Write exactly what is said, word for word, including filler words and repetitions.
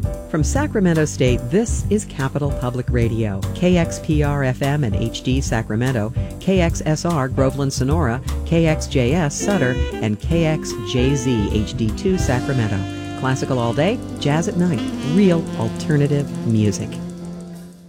From Sacramento State, this is Capital Public Radio, K X P R F M and H D Sacramento, K X S R Groveland Sonora, K X J S Sutter, and K X J Z H D two Sacramento. Classical all day, jazz at night, real alternative music.